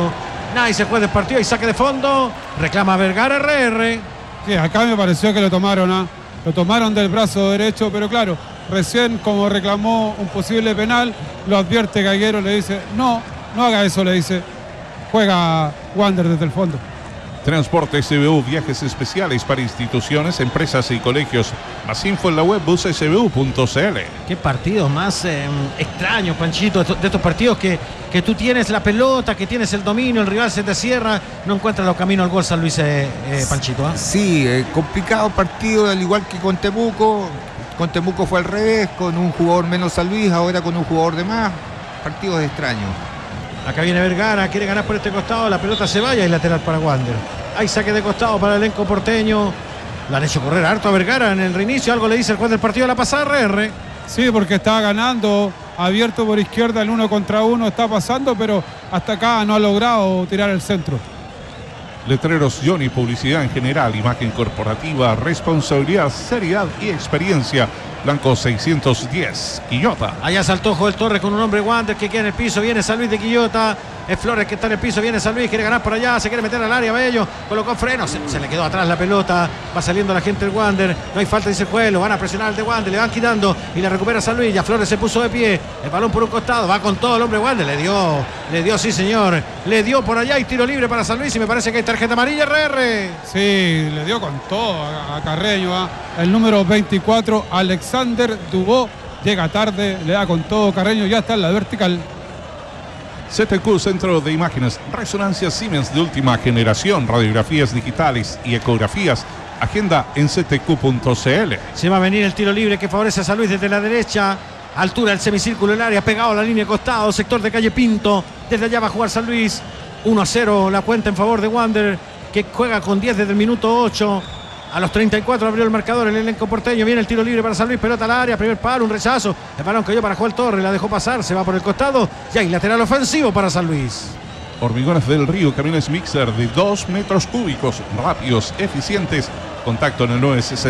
partido, y saque de fondo, reclama Vergara RR. Sí, acá me pareció que lo tomaron del brazo derecho, pero claro, recién como reclamó un posible penal, lo advierte Gaguero, le dice, no haga eso, le dice. Juega Wander desde el fondo. Transporte SBU, viajes especiales para instituciones, empresas y colegios. Más info en la web bussbu.cl. Qué partidos más extraños, Panchito, de estos partidos que tú tienes la pelota, que tienes el dominio, el rival se te cierra, no encuentras los caminos al gol San Luis, Panchito. Sí, complicado partido, al igual que con Temuco. Con Temuco fue al revés, con un jugador menos San Luis, ahora con un jugador de más. Partidos extraños. Acá viene Vergara, quiere ganar por este costado, la pelota se vaya y lateral para Wander. Hay saque de costado para el elenco porteño. Lo han hecho correr harto a Vergara en el reinicio, algo le dice el juez del partido, la pasada RR. Sí, porque está ganando, abierto por izquierda, el 1 contra 1 está pasando, pero hasta acá no ha logrado tirar el centro. Letreros Johnny, publicidad en general, imagen corporativa, responsabilidad, seriedad y experiencia. Blanco 610, Quillota. Allá saltó Joel Torres con un hombre Wander que queda en el piso, viene San Luis de Quillota. Es Flores que está en el piso, viene San Luis, quiere ganar por allá, se quiere meter al área, Bello, colocó freno, se le quedó atrás la pelota, va saliendo la gente del Wander, no hay falta, dice el juez, lo van a presionar al de Wander, le van quitando y la recupera San Luis, ya Flores se puso de pie, el balón por un costado, va con todo el hombre Wander, le dio, sí señor, le dio por allá y tiro libre para San Luis y me parece que hay tarjeta amarilla RR. Sí, le dio con todo a Carreño, el número 24, Alexander Dubó, llega tarde, le da con todo Carreño, ya está en la vertical. CTQ, Centro de Imágenes, Resonancia Siemens de última generación, radiografías digitales y ecografías. Agenda en ctq.cl. Se va a venir el tiro libre que favorece a San Luis desde la derecha. Altura del semicírculo, el área pegado a la línea de costado, sector de calle Pinto. Desde allá va a jugar San Luis. 1-0 la cuenta en favor de Wander, que juega con 10 desde el minuto 8. A los 34 abrió el marcador el elenco porteño. Viene el tiro libre para San Luis. Pelota al área. Primer palo, un rechazo. El balón cayó para Joel Torres. La dejó pasar. Se va por el costado. Y hay lateral ofensivo para San Luis. Hormigones del Río, camiones mixer de 2 metros cúbicos. Rápidos, eficientes. Contacto en el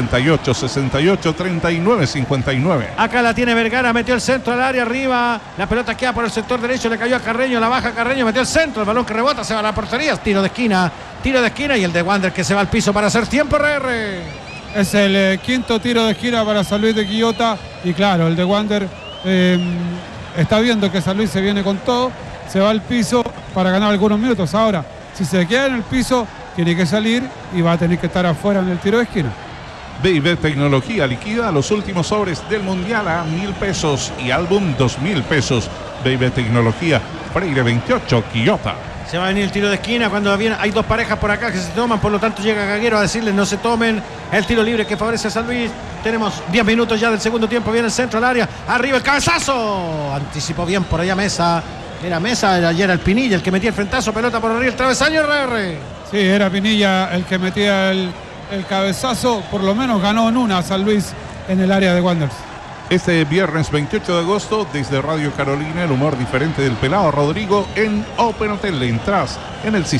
968-68-39-59. Acá la tiene Vergara. Metió el centro al área arriba. La pelota queda por el sector derecho. Le cayó a Carreño. La baja Carreño. Metió el centro. El balón que rebota. Se va a la portería. Tiro de esquina. Y el de Wander que se va al piso para hacer tiempo RR. Es el quinto tiro de esquina para San Luis de Quillota. Y claro, el de Wander está viendo que San Luis se viene con todo. Se va al piso para ganar algunos minutos. Ahora, si se queda en el piso, tiene que salir y va a tener que estar afuera en el tiro de esquina. BIB Tecnología liquida los últimos sobres del Mundial a 1.000 pesos y álbum 2.000 pesos. BIB Tecnología, Freire 28, Quillota. Se va a venir el tiro de esquina cuando hay dos parejas por acá que se toman, por lo tanto llega Gaguero a decirles no se tomen. El tiro libre que favorece a San Luis. Tenemos 10 minutos ya del segundo tiempo. Viene el centro al área. Arriba el cabezazo. Anticipó bien por allá Mesa. Era Mesa, ayer era el Pinilla el que metía el frentazo. Pelota por arriba el travesaño. RR. Sí, era Pinilla el que metía el cabezazo. Por lo menos ganó en una San Luis en el área de Wanderers. Este viernes 28 de agosto, desde Radio Carolina, el humor diferente del pelado Rodrigo en Open Hotel. Entras en el sistema.